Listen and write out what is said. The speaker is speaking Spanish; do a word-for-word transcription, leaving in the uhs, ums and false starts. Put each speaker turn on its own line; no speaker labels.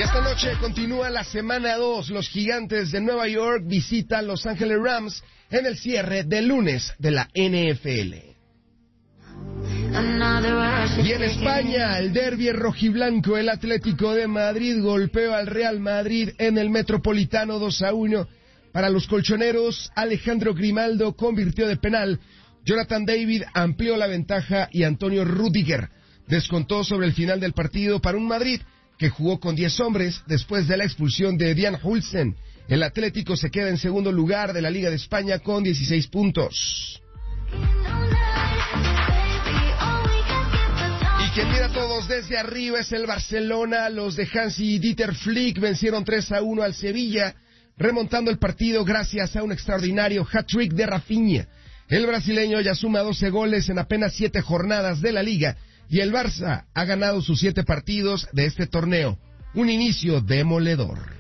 Esta noche continúa la semana dos. Los Gigantes de Nueva York visitan Los Ángeles Rams en el cierre del lunes de la N F L. Y en España, el derbi rojiblanco, el Atlético de Madrid golpeó al Real Madrid en el Metropolitano dos a uno. Para los colchoneros, Alejandro Grimaldo convirtió de penal, Jonathan David amplió la ventaja y Antonio Rüdiger descontó sobre el final del partido para un Madrid que jugó con diez hombres después de la expulsión de Dean Huijsen. El Atlético se queda en segundo lugar de la Liga de España con dieciséis puntos. Y quien mira a todos desde arriba es el Barcelona. Los de Hansi Dieter Flick vencieron tres a uno al Sevilla, remontando el partido gracias a un extraordinario hat-trick de Rafinha. El brasileño ya suma doce goles en apenas siete jornadas de la Liga y el Barça ha ganado sus siete partidos de este torneo. Un inicio demoledor.